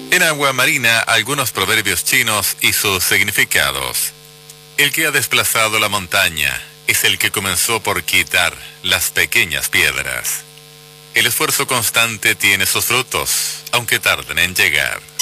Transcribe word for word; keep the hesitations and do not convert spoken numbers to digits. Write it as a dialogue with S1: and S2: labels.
S1: En Agua Marina, algunos proverbios chinos y sus significados. El que ha desplazado la montaña es el que comenzó por quitar las pequeñas piedras. El esfuerzo constante tiene sus frutos, aunque tarden en llegar.